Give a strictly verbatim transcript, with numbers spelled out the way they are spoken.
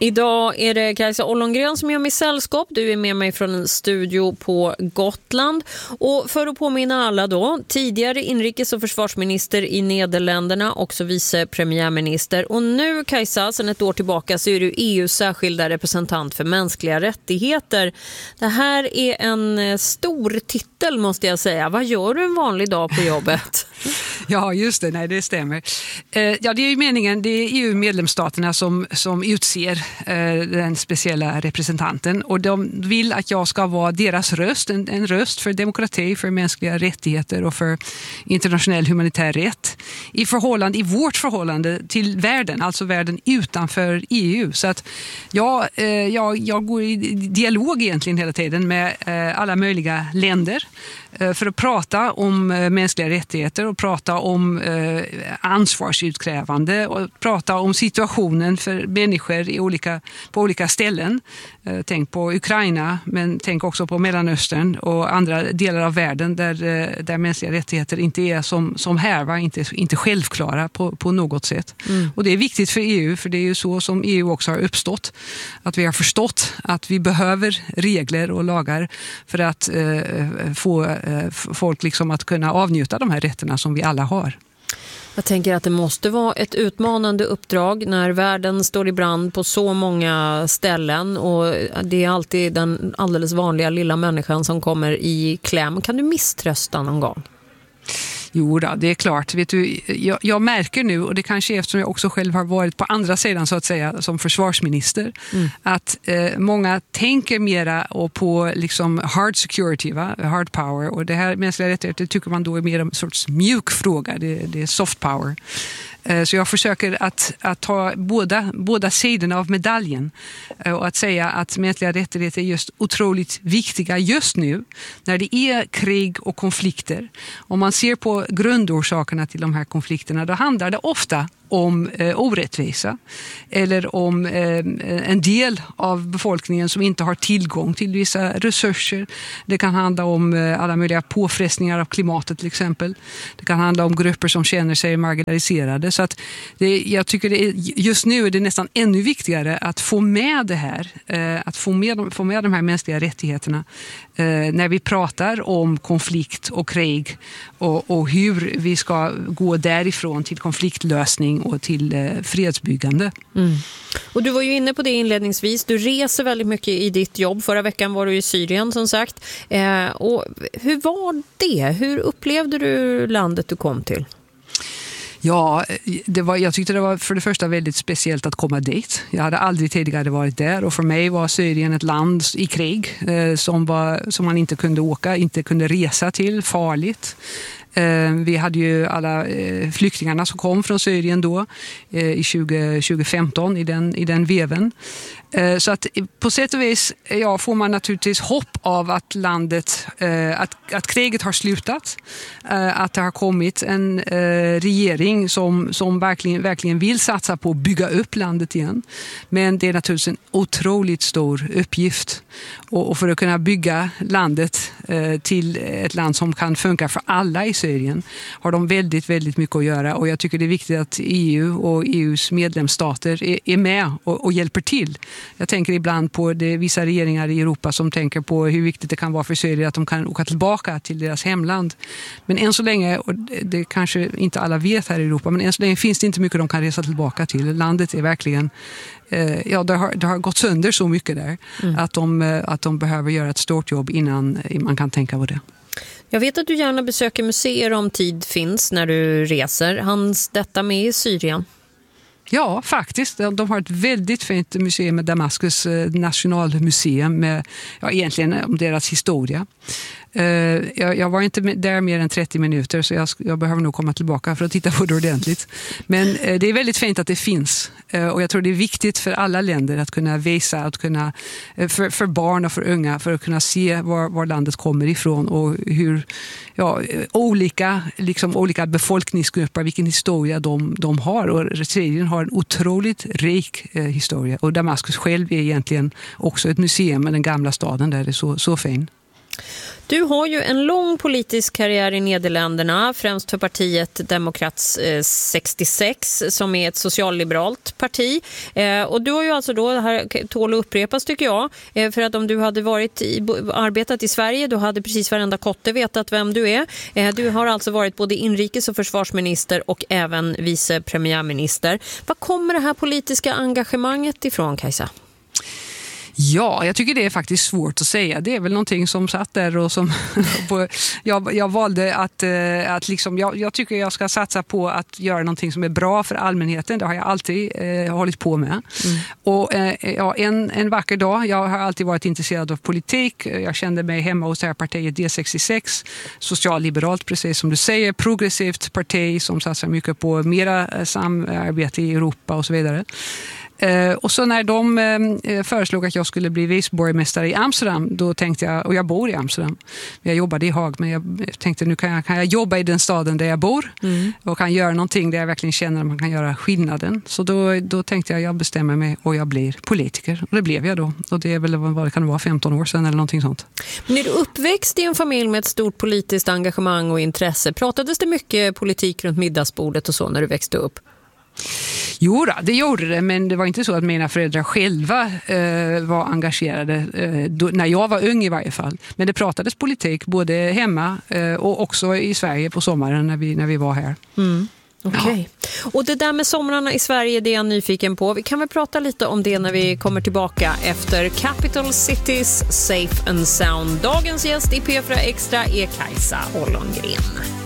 Idag är det Kajsa Ollongren som gör mig sällskap. Du är med mig från en studio på Gotland. Och för att påminna alla då, tidigare inrikes- och försvarsminister i Nederländerna, också vice premiärminister. Och nu, Kajsa, sedan ett år tillbaka så är du E U:s särskilda representant för mänskliga rättigheter. Det här är en stor titel, måste jag säga. Vad gör du en vanlig dag på jobbet? Ja, just det. Nej, det stämmer. Eh, ja, det är ju meningen, det är E U-medlemsstaterna som, som utser eh, den speciella representanten. Och de vill att jag ska vara deras röst, en, en röst för demokrati, för mänskliga rättigheter och för internationell humanitär rätt i förhållande, i vårt förhållande till världen, alltså världen utanför E U. Så att jag, eh, jag, jag går i dialog egentligen hela tiden med eh, alla möjliga länder eh, för att prata om eh, mänskliga rättigheter och prata om eh, ansvarsutkrävande och prata om situationen för människor i olika, på olika ställen. Eh, tänk på Ukraina, men tänk också på Mellanöstern och andra delar av världen där, eh, där mänskliga rättigheter inte är som, som här, va? Inte, inte självklara på, på något sätt. Mm. Och det är viktigt för E U, för det är ju så som E U också har uppstått. Att vi har förstått att vi behöver regler och lagar för att eh, få eh, folk liksom att kunna avnjuta de här rätterna som vi alla har. Jag tänker att det måste vara ett utmanande uppdrag när världen står i brand på så många ställen och det är alltid den alldeles vanliga lilla människan som kommer i kläm. Kan du misströsta någon gång? Jo då, det är klart. Vet du, jag, jag märker nu, och det kanske är eftersom jag också själv har varit på andra sidan så att säga som försvarsminister, mm. att eh, många tänker mera och på liksom hard security, va? Hard power, och det här mänskliga rättigheter tycker man då är mer en sorts mjuk fråga, det, det är soft power. Så jag försöker att, att ta båda, båda sidorna av medaljen och att säga att mänskliga rättigheter är just otroligt viktiga just nu när det är krig och konflikter. Om man ser på grundorsakerna till de här konflikterna, då handlar det ofta om eh, orättvisa eller om eh, en del av befolkningen som inte har tillgång till vissa resurser. Det kan handla om eh, alla möjliga påfrestningar av klimatet till exempel. Det kan handla om grupper som känner sig marginaliserade. Så att det, jag tycker det är, just nu är det nästan ännu viktigare att få med det här, eh, att få med, få med de här mänskliga rättigheterna eh, när vi pratar om konflikt och krig och, och hur vi ska gå därifrån till konfliktlösning och till eh, fredsbyggande. Mm. Och du var ju inne på det inledningsvis. Du reser väldigt mycket i ditt jobb. Förra veckan var du i Syrien som sagt. Eh, och hur var det? Hur upplevde du landet du kom till? Ja, det var, jag tyckte det var för det första väldigt speciellt att komma dit. Jag hade aldrig tidigare varit där och för mig var Syrien ett land i krig eh, som, var, som man inte kunde åka, inte kunde resa till, farligt. Vi hade ju alla flyktingarna som kom från Syrien då i tjugo femton i den, i den veven. Så att på sätt och vis ja, får man naturligtvis hopp av att landet, att, att kriget har slutat, att det har kommit en regering som, som verkligen, verkligen vill satsa på att bygga upp landet igen. Men det är naturligtvis en otroligt stor uppgift och för att kunna bygga landet till ett land som kan funka för alla i Syrien har de väldigt, väldigt mycket att göra och jag tycker det är viktigt att E U och E U:s medlemsstater är, är med och, och hjälper till. Jag tänker ibland på det, vissa regeringar i Europa som tänker på hur viktigt det kan vara för Syrien att de kan åka tillbaka till deras hemland. Men än så länge, och det, det kanske inte alla vet här i Europa, men än så länge finns det inte mycket de kan resa tillbaka till. Landet är verkligen ja, det har, det har gått sönder så mycket där mm. att, de, att de behöver göra ett stort jobb innan man kan tänka på det. Jag vet att du gärna besöker museer om tid finns när du reser. Hanns detta med i Syrien? Ja, faktiskt. De har ett väldigt fint museum med Damaskus nationalmuseum med ja, egentligen om deras historia. Uh, jag, jag var inte där mer än trettio minuter så jag, jag behöver nog komma tillbaka för att titta på det ordentligt. Men uh, det är väldigt fint att det finns uh, och jag tror det är viktigt för alla länder att kunna visa, att kunna, uh, för, för barn och för unga för att kunna se var, var landet kommer ifrån och hur ja, olika, liksom, olika befolkningsgrupper, vilken historia de, de har och Syrien har en otroligt rik uh, historia och Damaskus själv är egentligen också ett museum med den gamla staden där det är så, så fin. Du har ju en lång politisk karriär i Nederländerna, främst för partiet Democrats sextiosex som är ett socialliberalt parti. Eh, och du har ju alltså då, det här tål att upprepas tycker jag, eh, för att om du hade varit i, arbetat i Sverige då hade precis varenda kotte vetat vem du är. Eh, du har alltså varit både inrikes- och försvarsminister och även vice premiärminister. Var kommer det här politiska engagemanget ifrån, Kajsa? Ja, jag tycker det är faktiskt svårt att säga. Det är väl någonting som satt där och som jag, jag valde att, att liksom, jag, jag tycker jag ska satsa på att göra någonting som är bra för allmänheten. Det har jag alltid eh, hållit på med. Mm. Och eh, ja, en, en vacker dag, jag har alltid varit intresserad av politik. Jag kände mig hemma hos det här partiet D sextiosex, socialliberalt precis som du säger, progressivt parti som satsar mycket på mera samarbete i Europa och så vidare. Uh, och så när de uh, föreslog att jag skulle bli viceborgmästare i Amsterdam, då tänkte jag, och jag bor i Amsterdam, jag jobbade i Haag, men jag tänkte nu kan jag, kan jag jobba i den staden där jag bor mm. och kan göra någonting där jag verkligen känner att man kan göra skillnaden. Så då, då tänkte jag, jag bestämmer mig och jag blir politiker. Och det blev jag då. Och det är väl vad det kan vara, femton år sedan eller någonting sånt. Men är du uppväxt i en familj med ett stort politiskt engagemang och intresse? Pratades det mycket politik runt middagsbordet och så när du växte upp? Jo då, det gjorde det, men det var inte så att mina föräldrar själva eh, var engagerade eh, då, när jag var ung i varje fall. Men det pratades politik både hemma eh, och också i Sverige på sommaren när vi, när vi var här. Mm. Okej. Okay. Ja. Och det där med somrarna i Sverige, det är jag nyfiken på. Vi kan väl prata lite om det när vi kommer tillbaka efter Capital Cities Safe and Sound. Dagens gäst i P fyra Extra är Kajsa Ollongren.